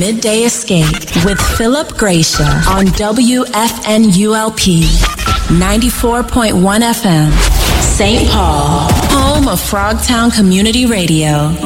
Midday Escape with Philip Gracia on WFNULP 94.1 FM, St. Paul, home of Frogtown Community Radio.